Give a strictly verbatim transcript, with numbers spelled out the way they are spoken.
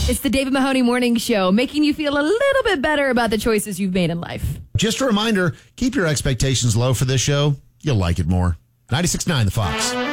It's the David Mahoney Morning Show, making you feel a little bit better about the choices you've made in life. Just a reminder, keep your expectations low for this show. You'll like it more. ninety-six point nine The Fox.